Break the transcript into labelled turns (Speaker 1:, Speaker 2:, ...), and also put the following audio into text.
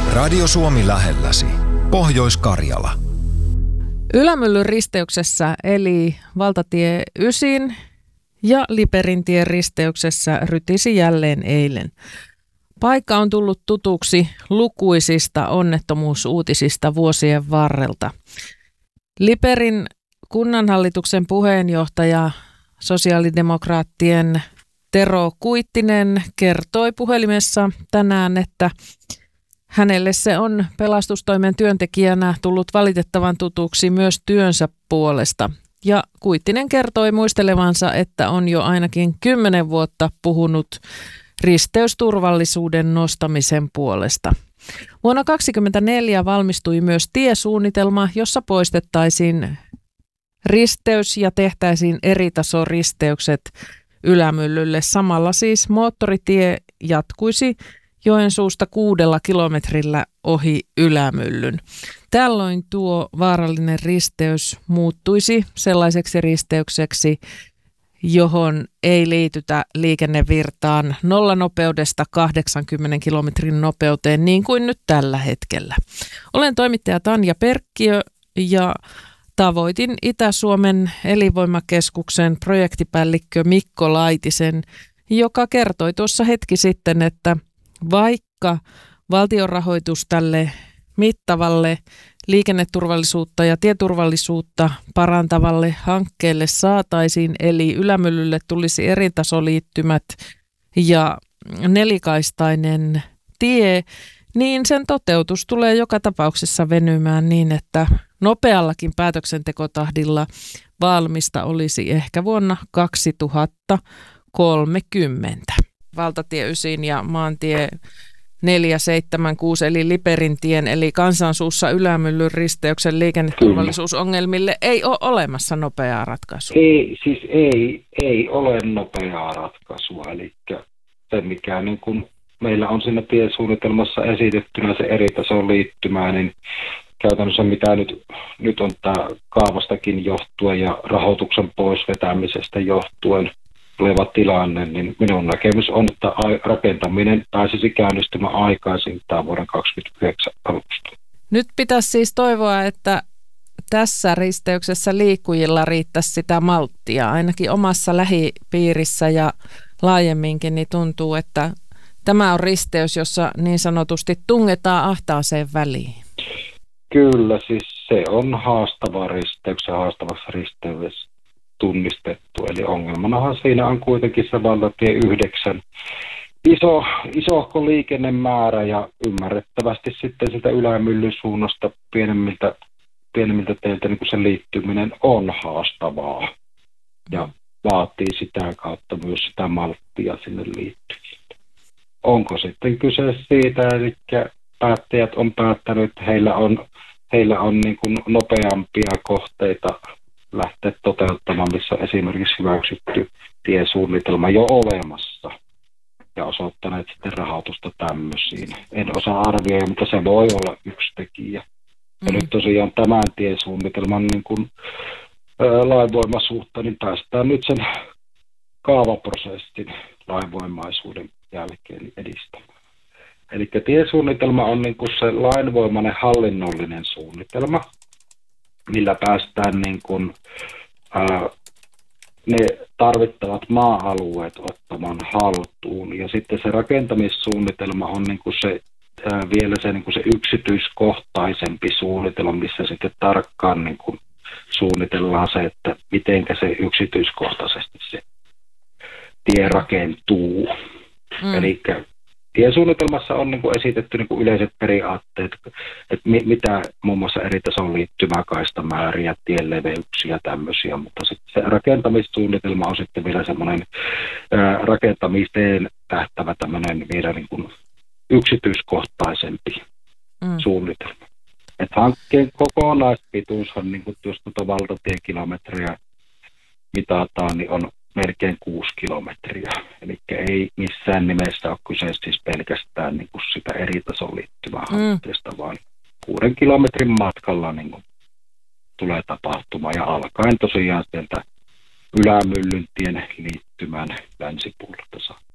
Speaker 1: Radio Suomi lähelläsi. Pohjois-Karjala.
Speaker 2: Ylämyllyn risteyksessä eli valtatie 9 ja Liperintien risteyksessä rytisi jälleen eilen. Paikka on tullut tutuksi lukuisista onnettomuusuutisista vuosien varrelta. Liperin kunnanhallituksen puheenjohtaja, sosiaalidemokraattien Tero Kuittinen kertoi puhelimessa tänään, että hänelle se on pelastustoimen työntekijänä tullut valitettavan tutuksi myös työnsä puolesta. Ja Kuittinen kertoi muistelevansa, että on jo ainakin 10 vuotta puhunut risteysturvallisuuden nostamisen puolesta. Vuonna 2024 valmistui myös tiesuunnitelma, jossa poistettaisiin risteys ja tehtäisiin eritasoristeykset Ylämyllylle. Samalla siis moottoritie jatkuisi Joensuusta 6 kilometrillä ohi Ylämyllyn. Tällöin tuo vaarallinen risteys muuttuisi sellaiseksi risteykseksi, johon ei liitytä liikennevirtaan nollanopeudesta 80 kilometrin nopeuteen niin kuin nyt tällä hetkellä. Olen toimittaja Tanja Perkkiö ja tavoitin Itä-Suomen elinvoimakeskuksen projektipäällikkö Mikko Laitisen, joka kertoi tuossa hetki sitten, että vaikka valtion rahoitus tälle mittavalle liikenneturvallisuutta ja tieturvallisuutta parantavalle hankkeelle saataisiin, eli Ylämyllylle tulisi eritasoliittymät ja nelikaistainen tie, niin sen toteutus tulee joka tapauksessa venymään niin, että nopeallakin päätöksentekotahdilla valmista olisi ehkä vuonna 2030. Valtatie 9 ja maantie 476 eli Liperintien eli Kansansuussa Ylämyllyn risteyksen liikenneturvallisuusongelmille ei ole olemassa nopeaa ratkaisua.
Speaker 3: Ei ole nopeaa ratkaisua. Eli se mikä niin kun meillä on siinä tiesuunnitelmassa esitettynä se eri tason liittymää, niin käytännössä mitä nyt on tämä kaavastakin johtuen ja rahoituksen pois vetämisestä johtuen oleva tilanne, niin minun näkemys on, että rakentaminen pääsisi käynnistymään aikaisintaan vuoden 2029 alusta.
Speaker 2: Nyt pitäisi siis toivoa, että tässä risteyksessä liikkujilla riittäisi sitä malttia. Ainakin omassa lähipiirissä ja laajemminkin niin tuntuu, että tämä on risteys, jossa niin sanotusti tungetaan ahtaaseen väliin.
Speaker 3: Kyllä, siis se on haastava risteys ja haastavassa risteydessä tunnistettu. Eli ongelmanahan siinä on kuitenkin se valtatie 9 isohko liikennemäärä ja ymmärrettävästi sitten sitä Ylämyllyn suunnasta pienemmiltä teiltä niin se liittyminen on haastavaa ja vaatii sitä kautta myös sitä malttia sinne liittymiseen. Onko sitten kyse siitä, eli päättäjät on päättänyt, että heillä on niin kuin nopeampia kohteita lähteä toteuttamaan, missä on esimerkiksi hyväksytty tiesuunnitelma jo olemassa ja osoittaneet sitten rahoitusta tämmöisiin. En osaa arvioida, mutta se voi olla yksi tekijä. Ja nyt tosiaan tämän tiesuunnitelman niin kuin, lainvoimaisuutta, niin päästään nyt sen kaavaprosessin lainvoimaisuuden jälkeen edistämään. Eli tiesuunnitelma on niin kuin se lainvoimainen hallinnollinen suunnitelma, millä päästään niin kuin, ne tarvittavat maa-alueet ottamaan haltuun. Ja sitten se rakentamissuunnitelma on niin kuin se, vielä se, niin kuin se yksityiskohtaisempi suunnitelma, missä sitten tarkkaan niin kuin suunnitellaan se, että mitenkä se yksityiskohtaisesti se tie rakentuu. Eli tiesuunnitelmassa on niin kuin esitetty niin kuin yleiset periaatteet, että mitä muun muassa eri tason liittymäkaistamääriä, tien leveyksiä ja tämmöisiä, mutta sitten se rakentamissuunnitelma on sitten vielä semmoinen rakentamiseen tähtävä tämmöinen vielä niin kuin yksityiskohtaisempi suunnitelma. Että hankkeen kokonaispituushan, niin kuin jos tuota valtatiekilometriä mitataan, niin on melkein 6 kilometriä. Eli ei missään nimessä ole kyse siis pelkästään niin kuin sitä eri tason liittyvää hankkeesta, vaan 6 kilometrin matkalla niin kuin tulee tapahtumaan. Ja alkaen tosiaan sieltä Ylämyllyn tien liittymän länsipuolelta saakka.